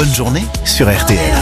bonne journée sur RTL.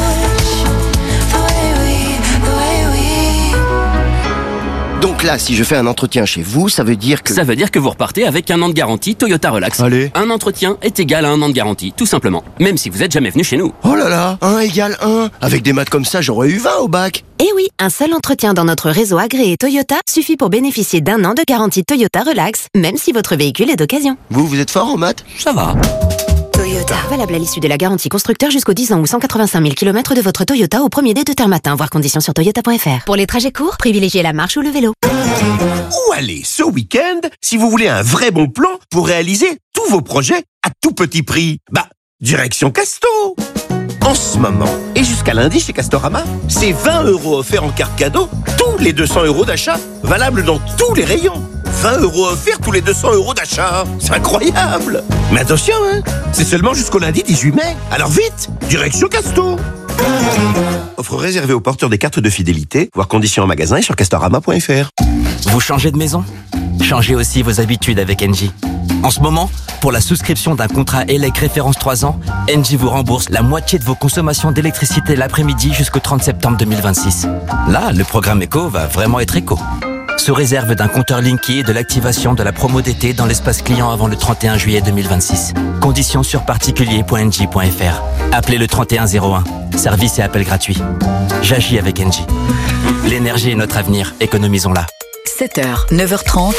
Donc là, si je fais un entretien chez vous, ça veut dire que... Ça veut dire que vous repartez avec 1 an de garantie Toyota Relax. Allez. Un entretien est égal à 1 an de garantie, tout simplement. Même si vous n'êtes jamais venu chez nous. Oh là là, 1 égale 1. Avec des maths comme ça, j'aurais eu 20 au bac. Eh oui, un seul entretien dans notre réseau agréé Toyota suffit pour bénéficier d'1 an de garantie Toyota Relax, même si votre véhicule est d'occasion. Vous êtes fort en maths? Ça va. Toyota. Valable à l'issue de la garantie constructeur jusqu'aux 10 ans ou 185 000 km de votre Toyota au 1er dès 2 termes matin. Voir conditions sur toyota.fr. Pour les trajets courts, privilégiez la marche ou le vélo. Où aller ce week-end si vous voulez un vrai bon plan pour réaliser tous vos projets à tout petit prix? Direction Casto. En ce moment, et jusqu'à lundi chez Castorama, c'est 20 € offerts en carte cadeau tous les 200 € d'achat, valable dans tous les rayons. 20 € offerts tous les 200 € d'achat. C'est incroyable. Mais attention, c'est seulement jusqu'au lundi 18 mai. Alors vite, direction Casto. Offre réservée aux porteurs des cartes de fidélité, voir conditions en magasin et sur castorama.fr. Vous changez de maison? Changez aussi vos habitudes avec Engie. En ce moment, pour la souscription d'un contrat ELEC référence 3 ans, Engie vous rembourse la moitié de vos consommations d'électricité l'après-midi jusqu'au 30 septembre 2026. Là, le programme éco va vraiment être éco. Sous réserve d'un compteur Linky et de l'activation de la promo d'été dans l'espace client avant le 31 juillet 2026. Conditions sur particulier.engie.fr. Appelez le 3101. Service et appel gratuit. J'agis avec Engie. L'énergie est notre avenir. Économisons-la. 7h, 9h30.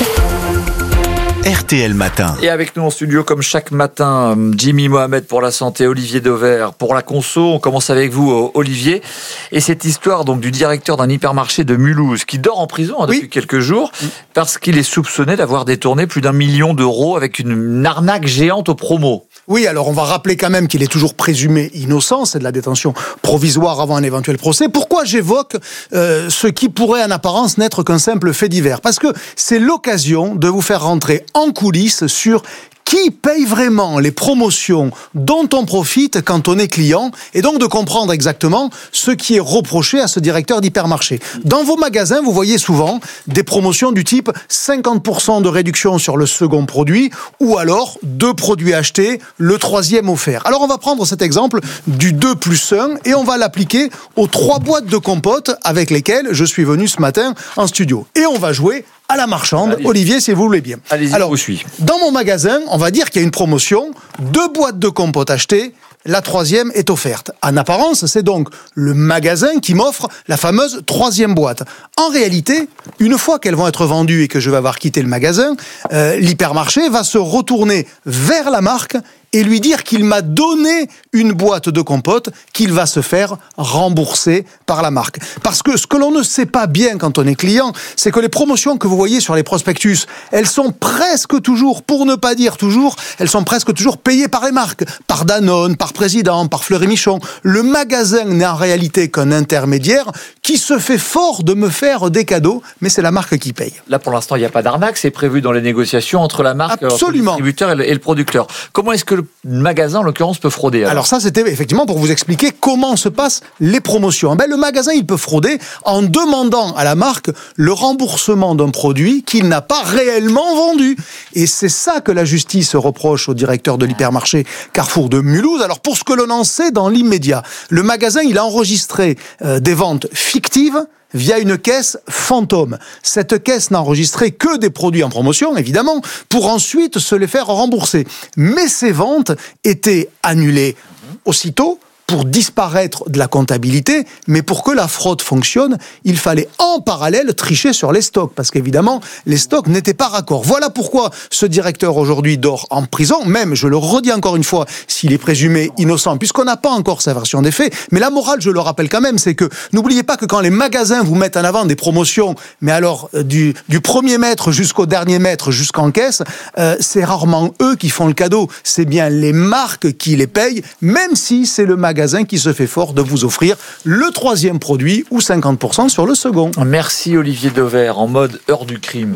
RTL Matin. Et avec nous en studio, comme chaque matin, Jimmy Mohamed pour la santé, Olivier Dauvert pour la conso. On commence avec vous, Olivier. Et cette histoire donc du directeur d'un hypermarché de Mulhouse qui dort en prison depuis quelques jours parce qu'il est soupçonné d'avoir détourné plus d'1 million d'euros avec une arnaque géante aux promos. Oui, alors on va rappeler quand même qu'il est toujours présumé innocent, c'est de la détention provisoire avant un éventuel procès. Pourquoi j'évoque ce qui pourrait en apparence n'être qu'un simple fait divers? Parce que c'est l'occasion de vous faire rentrer en coulisses sur qui paye vraiment les promotions dont on profite quand on est client, et donc de comprendre exactement ce qui est reproché à ce directeur d'hypermarché. Dans vos magasins, vous voyez souvent des promotions du type 50% de réduction sur le second produit, ou alors 2 produits achetés, le 3e offert. Alors on va prendre cet exemple du 2+1 et on va l'appliquer aux 3 boîtes de compote avec lesquelles je suis venu ce matin en studio. Et on va jouer à la marchande. Allez. Olivier, si vous voulez bien. Allez-y, alors, je vous suis. Dans mon magasin, on va dire qu'il y a une promotion, 2 boîtes de compote achetées, la 3e est offerte. En apparence, c'est donc le magasin qui m'offre la fameuse 3e boîte. En réalité, une fois qu'elles vont être vendues et que je vais avoir quitté le magasin, l'hypermarché va se retourner vers la marque et lui dire qu'il m'a donné une boîte de compote qu'il va se faire rembourser par la marque. Parce que ce que l'on ne sait pas bien quand on est client, c'est que les promotions que vous voyez sur les prospectus, elles sont presque toujours, pour ne pas dire toujours, elles sont presque toujours payées par les marques, par Danone, par Président, par Fleury Michon. Le magasin n'est en réalité qu'un intermédiaire qui se fait fort de me faire des cadeaux, mais c'est la marque qui paye. Là, pour l'instant, il n'y a pas d'arnaque, c'est prévu dans les négociations entre la marque, entre le distributeur et le producteur. Comment est-ce que le magasin, en l'occurrence, peut frauder alors ça, c'était effectivement pour vous expliquer comment se passent les promotions. Le magasin, il peut frauder en demandant à la marque le remboursement d'un produit qu'il n'a pas réellement vendu. Et c'est ça que la justice reproche au directeur de l'hypermarché Carrefour de Mulhouse. Alors, pour ce que l'on en sait dans l'immédiat, le magasin, il a enregistré des ventes fictives via une caisse fantôme. Cette caisse n'a enregistré que des produits en promotion, évidemment, pour ensuite se les faire rembourser. Mais ces ventes étaient annulées aussitôt pour disparaître de la comptabilité, mais pour que la fraude fonctionne, il fallait en parallèle tricher sur les stocks, parce qu'évidemment, les stocks n'étaient pas raccords. Voilà pourquoi ce directeur aujourd'hui dort en prison, même, je le redis encore une fois, s'il est présumé innocent, puisqu'on n'a pas encore sa version des faits, mais la morale, je le rappelle quand même, c'est que n'oubliez pas que quand les magasins vous mettent en avant des promotions, mais alors du premier mètre jusqu'au dernier mètre, jusqu'en caisse, c'est rarement eux qui font le cadeau, c'est bien les marques qui les payent, même si c'est le magasin magasin qui se fait fort de vous offrir le 3e produit ou 50% sur le second. Merci Olivier Dauvert, en mode heure du crime.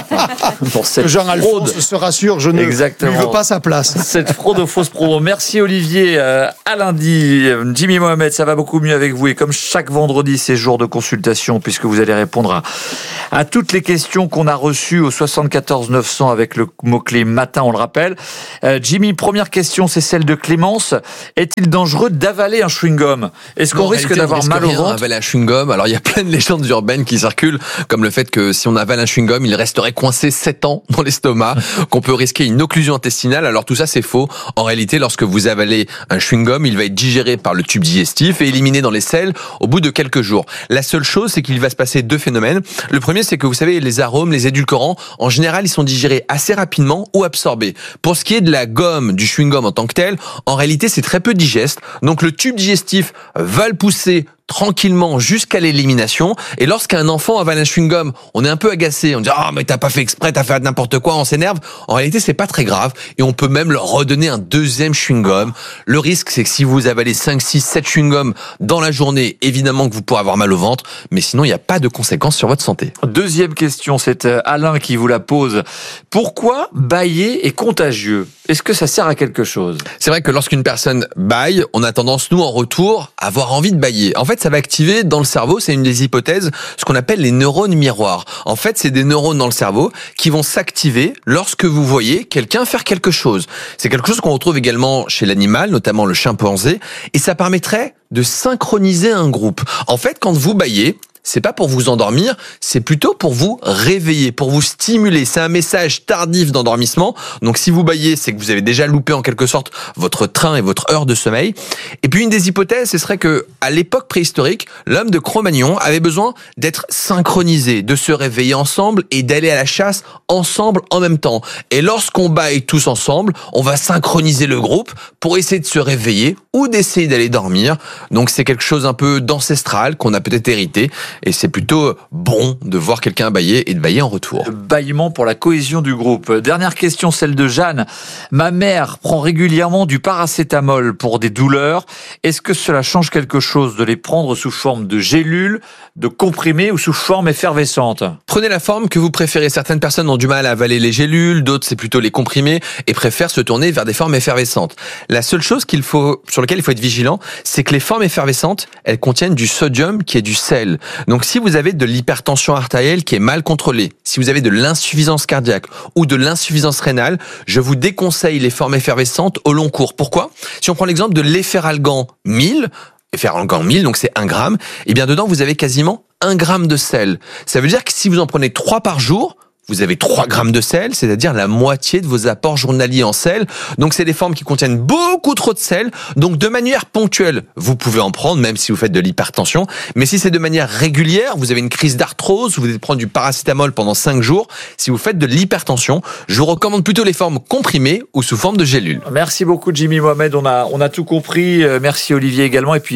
Pour cette Jean-Alphonse se rassure, je ne lui veux pas sa place. Cette fraude aux fausses promos. Merci Olivier. À lundi, Jimmy Mohamed, ça va beaucoup mieux avec vous. Et comme chaque vendredi, c'est jour de consultation, puisque vous allez répondre à toutes les questions qu'on a reçues au 74 900 avec le mot-clé matin, on le rappelle. Jimmy, première question, c'est celle de Clémence. Est-il dangereux d'avaler un chewing-gum ? Est-ce qu'on risque d'avoir mal au ventre ? Avaler un chewing-gum, alors il y a plein de légendes urbaines qui circulent, comme le fait que si on avale un chewing-gum, il resterait coincé 7 ans dans l'estomac, qu'on peut risquer une occlusion intestinale. Alors tout ça, c'est faux. En réalité, lorsque vous avalez un chewing-gum, il va être digéré par le tube digestif et éliminé dans les selles au bout de quelques jours. La seule chose, c'est qu'il va se passer 2 phénomènes. Le premier, c'est que vous savez, les arômes, les édulcorants, en général, ils sont digérés assez rapidement ou absorbés. Pour ce qui est de la gomme, du chewing-gum en tant que tel, en réalité, c'est très peu digeste. Donc le tube digestif va le pousser tranquillement jusqu'à l'élimination. Et lorsqu'un enfant avale un chewing-gum, on est un peu agacé. On dit « Ah, mais t'as pas fait exprès, t'as fait n'importe quoi », on s'énerve. En réalité, c'est pas très grave. Et on peut même leur redonner un 2e chewing-gum. Le risque, c'est que si vous avalez 5, 6, 7 chewing-gums dans la journée, évidemment que vous pourrez avoir mal au ventre. Mais sinon, il n'y a pas de conséquences sur votre santé. Deuxième question, c'est Alain qui vous la pose. Pourquoi bâiller est contagieux ? Est-ce que ça sert à quelque chose ? C'est vrai que lorsqu'une personne bâille, on a tendance, nous, en retour, à avoir envie de bâiller. En fait, ça va activer dans le cerveau, c'est une des hypothèses, ce qu'on appelle les neurones miroirs. En fait, c'est des neurones dans le cerveau qui vont s'activer lorsque vous voyez quelqu'un faire quelque chose. C'est quelque chose qu'on retrouve également chez l'animal, notamment le chimpanzé, et ça permettrait de synchroniser un groupe. En fait, quand vous bâillez, c'est pas pour vous endormir, c'est plutôt pour vous réveiller, pour vous stimuler. C'est un message tardif d'endormissement. Donc si vous bâillez, c'est que vous avez déjà loupé en quelque sorte votre train et votre heure de sommeil. Et puis une des hypothèses, ce serait que à l'époque préhistorique, l'homme de Cro-Magnon avait besoin d'être synchronisé, de se réveiller ensemble et d'aller à la chasse ensemble en même temps. Et lorsqu'on bâille tous ensemble, on va synchroniser le groupe pour essayer de se réveiller ou d'essayer d'aller dormir. Donc c'est quelque chose un peu d'ancestral qu'on a peut-être hérité. Et c'est plutôt bon de voir quelqu'un bâiller et de bâiller en retour. Le bâillement pour la cohésion du groupe. Dernière question, celle de Jeanne. Ma mère prend régulièrement du paracétamol pour des douleurs. Est-ce que cela change quelque chose de les prendre sous forme de gélules, de comprimés ou sous forme effervescente ? Prenez la forme que vous préférez. Certaines personnes ont du mal à avaler les gélules, d'autres c'est plutôt les comprimés et préfèrent se tourner vers des formes effervescentes. La seule chose sur laquelle il faut être vigilant, c'est que les formes effervescentes, elles contiennent du sodium qui est du sel. Donc si vous avez de l'hypertension artérielle qui est mal contrôlée, si vous avez de l'insuffisance cardiaque ou de l'insuffisance rénale, je vous déconseille les formes effervescentes au long cours. Pourquoi ? Si on prend l'exemple de l'efferalgan 1000, efferalgan 1000, donc c'est 1 gramme, et bien dedans vous avez quasiment 1 gramme de sel. Ça veut dire que si vous en prenez 3 par jour, vous avez 3 grammes de sel, c'est-à-dire la moitié de vos apports journaliers en sel. Donc, c'est des formes qui contiennent beaucoup trop de sel. Donc, de manière ponctuelle, vous pouvez en prendre, même si vous faites de l'hypertension. Mais si c'est de manière régulière, vous avez une crise d'arthrose, vous devez prendre du paracétamol pendant 5 jours. Si vous faites de l'hypertension, je vous recommande plutôt les formes comprimées ou sous forme de gélules. Merci beaucoup, Jimmy Mohamed. On a tout compris. Merci, Olivier, également. Et puis,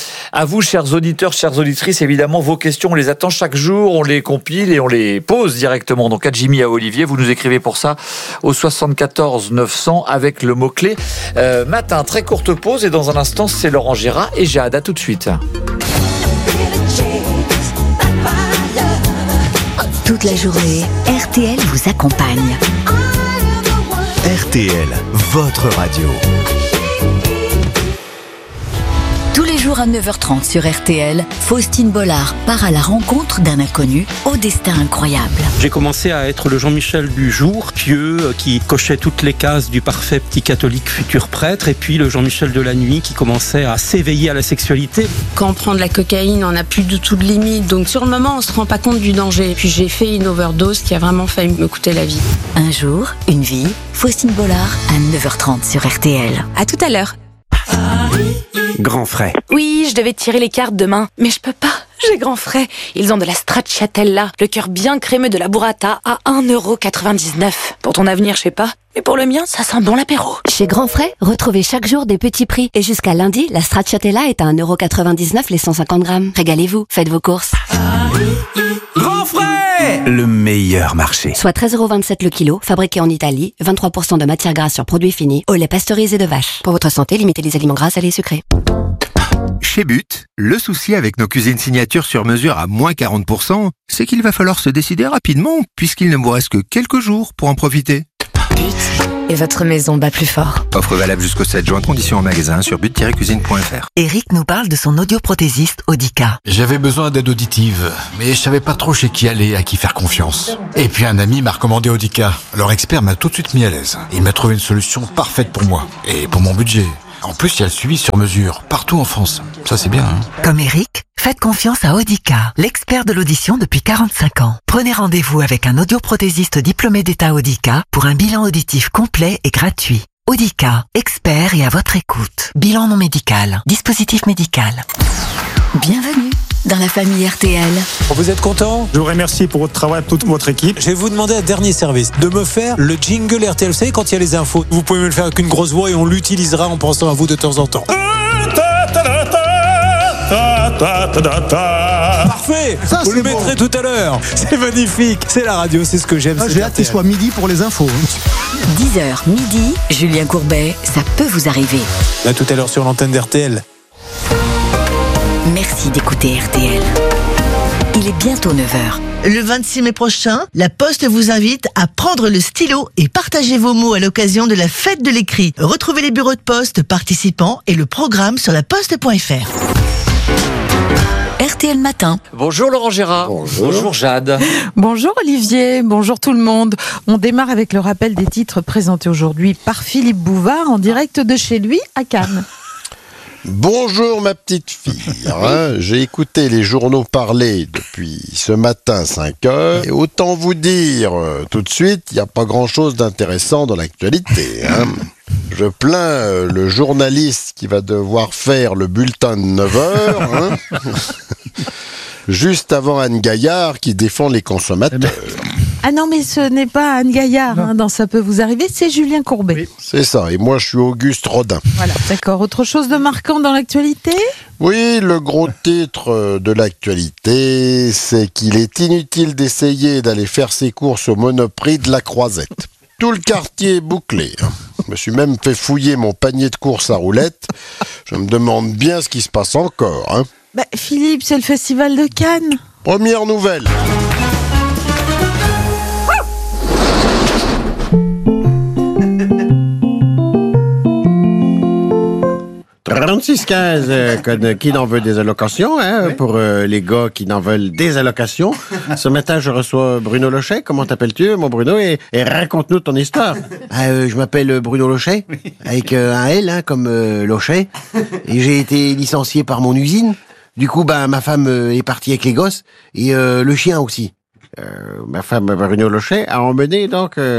à vous, chers auditeurs, chères auditrices, évidemment, vos questions, on les attend chaque jour. On les compile et on les pose directement. Donc à Jimmy, à Olivier, vous nous écrivez pour ça au 74 900 avec le mot-clé matin. Très courte pause et dans un instant, c'est Laurent Gérard et Jade. À tout de suite. Toute la journée, RTL vous accompagne. RTL, votre radio. Tous les jours à 9h30 sur RTL, Faustine Bollard part à la rencontre d'un inconnu au destin incroyable. J'ai commencé à être le Jean-Michel du jour, pieux, qui cochait toutes les cases du parfait petit catholique futur prêtre, et puis le Jean-Michel de la nuit qui commençait à s'éveiller à la sexualité. Quand on prend de la cocaïne, on n'a plus du tout de limite, donc sur le moment, on se rend pas compte du danger. Puis j'ai fait une overdose qui a vraiment failli me coûter la vie. Un jour, une vie, Faustine Bollard à 9h30 sur RTL. À tout à l'heure. Grand frais. Oui, je devais tirer les cartes demain, mais je peux pas. J'ai Grand Frais. Ils ont de la stracciatella, le cœur bien crémeux de la burrata à 1,99€. Pour ton avenir, je sais pas. Mais pour le mien, ça sent bon l'apéro. Chez Grand Frais, retrouvez chaque jour des petits prix. Et jusqu'à lundi, la stracciatella est à 1,99€ les 150 grammes. Régalez-vous, faites vos courses. Grand Frais! Marché, le meilleur marché. Soit 13,27 € le kilo, fabriqué en Italie, 23% de matière grasse sur produits finis, au lait pasteurisé de vache. Pour votre santé, limitez les aliments gras, salés et sucrés. Chez But, le souci avec nos cuisines signature sur mesure à moins 40%, c'est qu'il va falloir se décider rapidement, puisqu'il ne vous reste que quelques jours pour en profiter. But. Et votre maison bat plus fort. Offre valable jusqu'au 7 juin, conditions en magasin sur but-cuisine.fr. Eric nous parle de son audioprothésiste Audica. J'avais besoin d'aide auditive, mais je savais pas trop chez qui aller, à qui faire confiance. Et puis un ami m'a recommandé Audica. Leur expert m'a tout de suite mis à l'aise. Il m'a trouvé une solution parfaite pour moi, et pour mon budget. En plus, il y a le suivi sur mesure, partout en France. Ça, c'est bien, hein. Comme Eric, faites confiance à Audica, l'expert de l'audition depuis 45 ans. Prenez rendez-vous avec un audioprothésiste diplômé d'État Audica pour un bilan auditif complet et gratuit. Audica, expert et à votre écoute. Bilan non médical, dispositif médical. Bienvenue dans la famille RTL. Vous êtes content? Je vous remercie pour votre travail, toute votre équipe. Je vais vous demander un dernier service, de me faire le jingle RTL. Vous savez, quand il y a les infos, vous pouvez me le faire avec une grosse voix et on l'utilisera en pensant à vous de temps en temps. Parfait. Ça, vous le mettrez tout à l'heure. C'est magnifique. C'est la radio, c'est ce que j'aime. J'ai hâte qu'il soit midi pour les infos. 10h midi, Julien Courbet, ça peut vous arriver. À tout à l'heure sur l'antenne d'RTL. Merci d'écouter RTL. Il est bientôt 9h. Le 26 mai prochain, La Poste vous invite à prendre le stylo et partager vos mots à l'occasion de la fête de l'écrit. Retrouvez les bureaux de poste participants et le programme sur laposte.fr. RTL Matin. Bonjour Laurent Gérard. Bonjour Jade. Bonjour Olivier, bonjour tout le monde. On démarre avec le rappel des titres présentés aujourd'hui par Philippe Bouvard en direct de chez lui à Cannes. Bonjour ma petite fille, j'ai écouté les journaux parler depuis ce matin 5h et autant vous dire tout de suite, il n'y a pas grand chose d'intéressant dans l'actualité. Je plains le journaliste qui va devoir faire le bulletin de 9h, juste avant Anne Gaillard qui défend les consommateurs. Ah non, mais ce n'est pas Anne Gaillard, dans Ça peut vous arriver, c'est Julien Courbet. Oui. C'est ça, et moi je suis Auguste Rodin. Voilà, d'accord. Autre chose de marquant dans l'actualité ? Oui, le gros titre de l'actualité, c'est qu'il est inutile d'essayer d'aller faire ses courses au Monoprix de la Croisette. Tout le quartier est bouclé. Je me suis même fait fouiller mon panier de courses à roulettes. Je me demande bien ce qui se passe encore. Philippe, c'est le festival de Cannes. Première nouvelle. 3615, qui n'en veut des allocations, pour les gars qui n'en veulent des allocations. Ce matin, je reçois Bruno Lochet. Comment t'appelles-tu, mon Bruno? Et raconte-nous ton histoire. Je m'appelle Bruno Lochet, avec un L, comme Lochet. Et j'ai été licencié par mon usine. Du coup, ma femme est partie avec les gosses et le chien aussi. Ma femme, Bruno Lochet, a emmené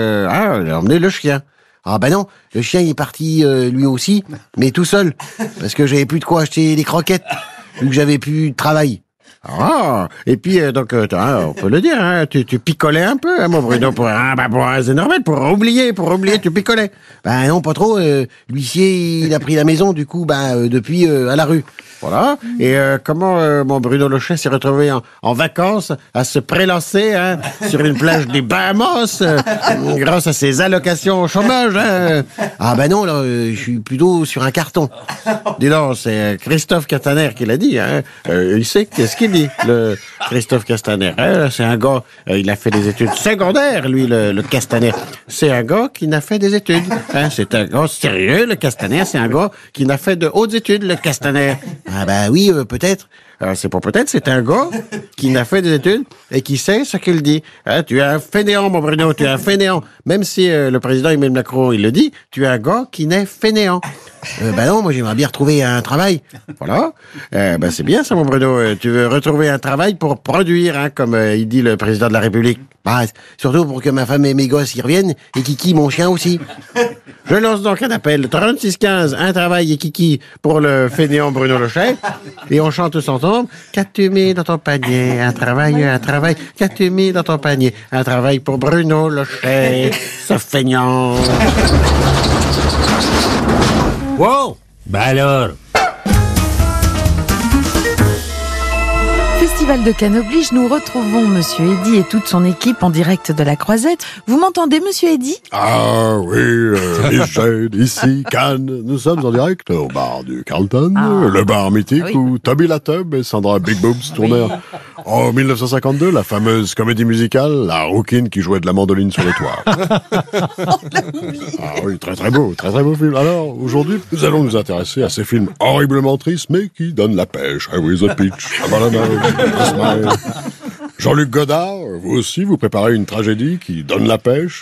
le chien. Ah non, le chien il est parti lui aussi, mais tout seul, parce que j'avais plus de quoi acheter des croquettes, vu que j'avais plus de travail. Et puis donc on peut le dire, tu picolais un peu, mon Bruno, c'est normal, pour oublier, tu picolais. Non, pas trop. L'huissier il a pris la maison, du coup, depuis à la rue. Voilà. Et comment mon Bruno Lochet s'est retrouvé en vacances à se prélasser sur une plage des Bahamas grâce à ses allocations au chômage. Non, là, je suis plutôt sur un carton. Dis donc, c'est Christophe Castaner qui l'a dit. Il sait qu'est-ce qu'il dit, le Christophe Castaner. C'est un gars, il a fait des études secondaires, lui, le Castaner. C'est un gars qui n'a fait des études. C'est un gars sérieux, le Castaner. C'est un gars qui n'a fait de hautes études, le Castaner. Oui, peut-être. C'est pas peut-être, c'est un gars qui n'a fait des études et qui sait ce qu'il dit. Tu es un fainéant, mon Bruno, tu es un fainéant. Même si le président Emmanuel Macron, il le dit, tu es un gars qui n'est fainéant. Non, moi j'aimerais bien retrouver un travail. Voilà. C'est bien ça, mon Bruno. Tu veux retrouver un travail pour produire, comme il dit le président de la République. Surtout pour que ma femme et mes gosses y reviennent et Kiki, mon chien aussi. Je lance donc un appel, 3615, un travail et Kiki pour le fainéant Bruno Lochet. Et on chante tous ensemble. Qu'as-tu mis dans ton panier? Un travail. Qu'as-tu mis dans ton panier? Un travail pour Bruno Lochet, ce feignant. Wow! Alors? Festival de Cannes oblige, nous retrouvons Monsieur Eddy et toute son équipe en direct de la Croisette. Vous m'entendez, Monsieur Eddy? Ah oui, Michel, ici, Cannes. Nous sommes en direct au bar du Carlton, le bar mythique où Toby Latub et Sandra Big Boobs tournèrent en 1952 la fameuse comédie musicale La Rouquine qui jouait de la mandoline sur le toit. Ah oui, très très beau film. Alors, aujourd'hui, nous allons nous intéresser à ces films horriblement tristes mais qui donnent la pêche. Ah oui, The Pitch, Jean-Luc Godard, vous aussi, vous préparez une tragédie qui donne la pêche?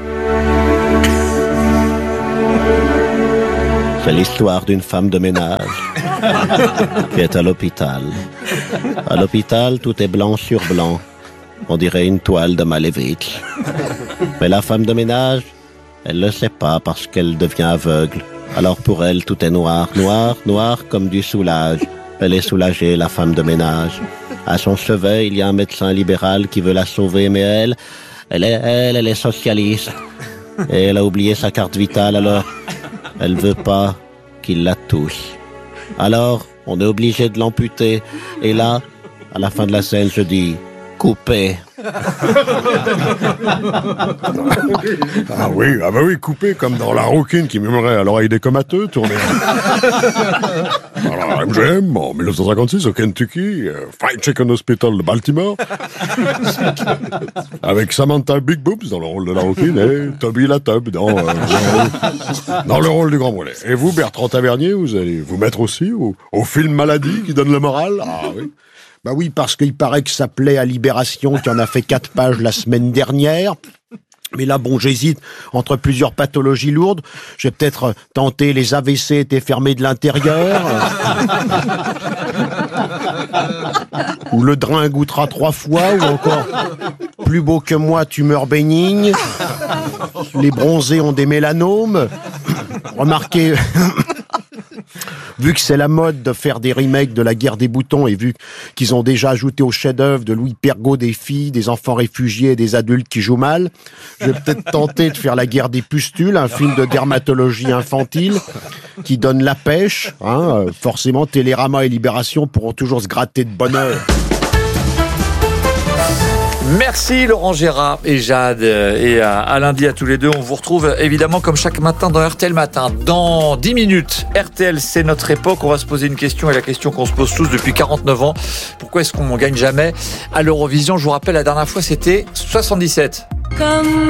C'est l'histoire d'une femme de ménage qui est à l'hôpital. À l'hôpital, tout est blanc sur blanc. On dirait une toile de Malevich. Mais la femme de ménage, elle le sait pas parce qu'elle devient aveugle. Alors pour elle, tout est noir, noir, noir comme du soulage. Elle est soulagée, la femme de ménage. À son chevet, il y a un médecin libéral qui veut la sauver, mais elle est socialiste. Et elle a oublié sa carte vitale, alors elle veut pas qu'il la touche. Alors, on est obligé de l'amputer. Et là, à la fin de la scène, je dis, coupez. Ah oui, coupé comme dans La Rouquine qui murmurait à l'oreille des comateux, tourné. Alors, MGM, en 1956, au Kentucky, Fried Chicken Hospital de Baltimore, avec Samantha Big Boobs dans le rôle de La Rouquine et Toby Latub dans le rôle du Grand Brûlé. Et vous, Bertrand Tavernier, vous allez vous mettre aussi au film Maladie qui donne le moral? Ah oui. Bah oui, parce qu'il paraît que ça plaît à Libération, qui en a fait 4 pages la semaine dernière. Mais là, bon, j'hésite entre plusieurs pathologies lourdes. Je vais peut-être tenter les AVC étaient fermés de l'intérieur. Ou le drain goûtera 3 fois, ou encore plus beau que moi, tumeur bénigne. Les bronzés ont des mélanomes. Remarquez... Vu que c'est la mode de faire des remakes de La Guerre des boutons et vu qu'ils ont déjà ajouté au chef-d'œuvre de Louis Pergaud des filles, des enfants réfugiés et des adultes qui jouent mal, je vais peut-être tenter de faire La Guerre des pustules, un film de dermatologie infantile qui donne la pêche. Forcément, Télérama et Libération pourront toujours se gratter de bonheur. Merci Laurent Gérard et Jade et à lundi à tous les deux. On vous retrouve évidemment comme chaque matin dans RTL Matin. Dans 10 minutes, RTL c'est notre époque. On va se poser une question et la question qu'on se pose tous depuis 49 ans. Pourquoi est-ce qu'on ne gagne jamais à l'Eurovision? Je vous rappelle, la dernière fois c'était 77.